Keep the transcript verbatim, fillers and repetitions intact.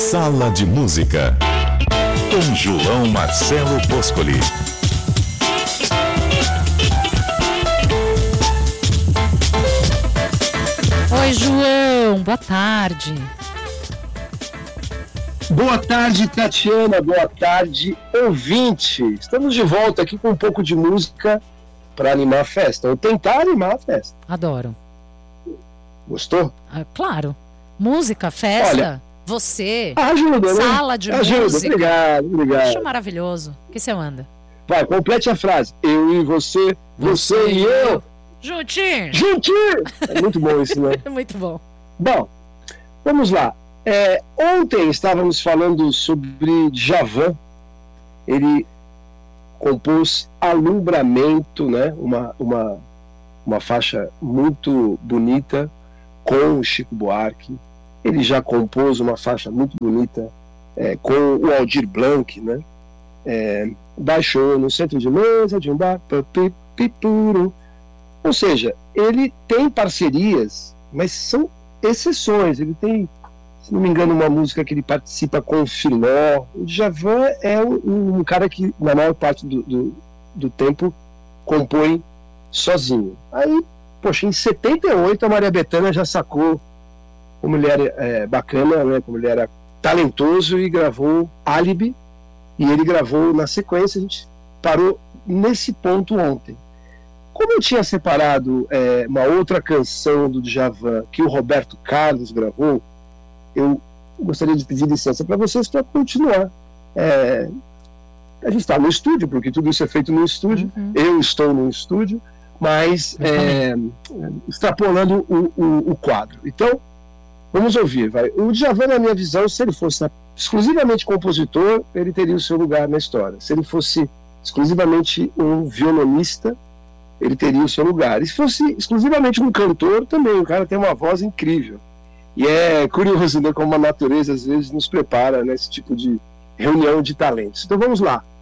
Sala de Música, com João Marcelo Boscoli. Oi, João, boa tarde. Boa tarde, Tatiana, boa tarde, ouvinte. Estamos de volta aqui com um pouco de música para animar a festa, ou tentar animar a festa. Adoro. Gostou? Ah, claro. Música, festa, Olha, você, ajuda, sala de né? Ajuda, música. obrigado, obrigado. Acho maravilhoso. O que você manda? Vai, complete a frase. Eu e você, você, você e eu. eu. Juntinho. Juntinho. É muito bom isso, né? É muito bom. Bom, vamos lá. É, ontem estávamos falando sobre Djavan. Ele compôs Alumbramento, né? uma, uma, uma faixa muito bonita com o Chico Buarque. Ele já compôs uma faixa muito bonita é, com o Aldir Blanc, né? É, baixou no centro de mesa de um bar, pipuru. Ou seja, ele tem parcerias, mas são exceções. Ele tem, se não me engano, uma música que ele participa com o Filó. O Djavan é um, um cara que, na maior parte do, do, do tempo, compõe sozinho. Aí, poxa, em setenta e oito a Maria Bethânia já sacou como ele era é, bacana, né, como ele era talentoso, e gravou Álibi, e ele gravou na sequência. A gente parou nesse ponto ontem. Como eu tinha separado é, uma outra canção do Djavan que o Roberto Carlos gravou, eu gostaria de pedir licença para vocês para continuar. É, a gente está no estúdio, porque tudo isso é feito no estúdio, uhum. Eu estou no estúdio, mas é, extrapolando o, o, o quadro. Então, vamos ouvir. Vai. O Djavan, na minha visão, se ele fosse exclusivamente compositor, ele teria o seu lugar na história. Se ele fosse exclusivamente um violonista, ele teria o seu lugar. E se fosse exclusivamente um cantor, também, o cara tem uma voz incrível. E é curioso, né, como a natureza às vezes nos prepara nesse tipo de reunião de talentos. Então vamos lá.